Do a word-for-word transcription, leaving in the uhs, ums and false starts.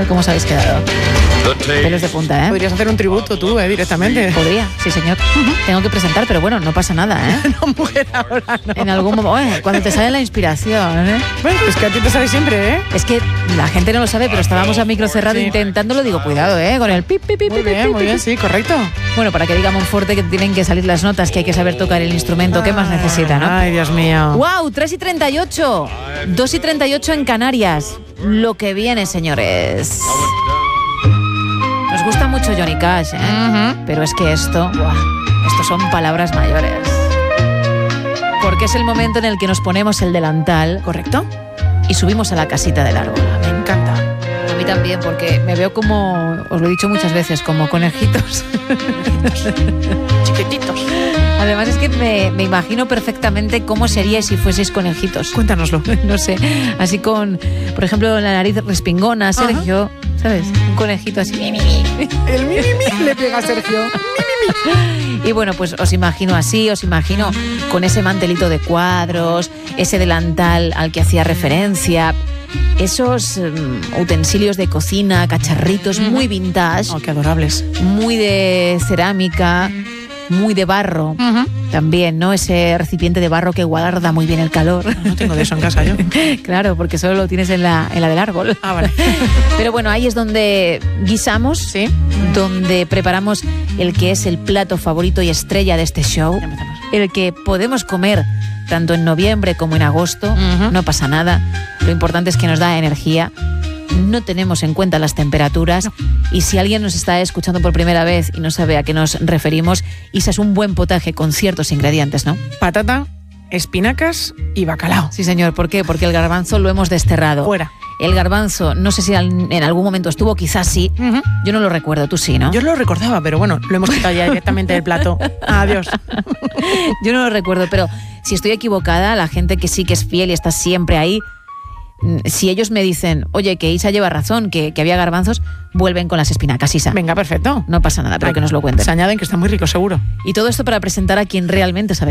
cómo os habéis quedado. Pelos de punta, ¿eh? Podrías hacer un tributo tú, ¿eh? Directamente. Podría, sí, señor. Uh-huh. Tengo que presentar, pero bueno, no pasa nada, ¿eh? No, mujer, ahora no. En algún momento, eh, cuando te sale la inspiración, ¿eh? Bueno, es que a ti te sale siempre, ¿eh? Es que la gente no lo sabe, pero estábamos a micro cerrado sí. intentándolo. Digo, cuidado, ¿eh? Con el pip, pip, pip, Muy bien, pip, muy bien, sí, correcto. Bueno, para que diga Monforte que tienen que salir las notas, que hay que saber tocar el instrumento. ¿Qué más necesita, no? Ay, Dios mío. ¡Wow! tres y treinta y ocho. dos y treinta y ocho en Canarias. Lo que viene, señores. Nos gusta mucho Johnny Cash, ¿eh? Uh-huh. Pero es que esto, ¡buah! Esto son palabras mayores. Porque es el momento en el que nos ponemos el delantal, ¿correcto? Y subimos a la casita del árbol. Me encanta. A mí también, porque me veo como, os lo he dicho muchas veces, como conejitos. Chiquititos. Además es que me, me imagino perfectamente cómo seríais si fueseis conejitos. Cuéntanoslo. No sé, así con, por ejemplo, la nariz respingona, Sergio, ajá. ¿Sabes? Un conejito así. El mimimi le pega a Sergio. Y bueno, pues os imagino así, os imagino con ese mantelito de cuadros, ese delantal al que hacía referencia, esos um, utensilios de cocina, cacharritos muy vintage. Oh, qué adorables. Muy de cerámica, muy de barro. Uh-huh. También, ¿no? Ese recipiente de barro que guarda muy bien el calor. No tengo de eso en casa yo. Claro, porque solo lo tienes en la, en la del árbol. Ah, vale. Pero bueno, ahí es donde guisamos, ¿sí? Donde preparamos el que es el plato favorito y estrella de este show. El que podemos comer tanto en noviembre como en agosto. Uh-huh. No pasa nada. Lo importante es que nos da energía. No tenemos en cuenta las temperaturas no. Y si alguien nos está escuchando por primera vez y no sabe a qué nos referimos, Isa, es un buen potaje con ciertos ingredientes, ¿no? Patata, espinacas y bacalao. Sí, señor. ¿Por qué? Porque el garbanzo lo hemos desterrado. Fuera. El garbanzo, no sé si en algún momento estuvo, quizás sí. Uh-huh. Yo no lo recuerdo, tú sí, ¿no? Yo lo recordaba, pero bueno, lo hemos quitado ya directamente del plato. Adiós. Yo no lo recuerdo, pero si estoy equivocada, la gente que sí que es fiel y está siempre ahí, si ellos me dicen, oye, que Isa lleva razón, que, que había garbanzos, vuelven con las espinacas, Isa. Venga, perfecto. No pasa nada, pero Venga, que nos lo cuenten. Se añaden, que está muy rico, seguro. Y todo esto para presentar a quien realmente sabe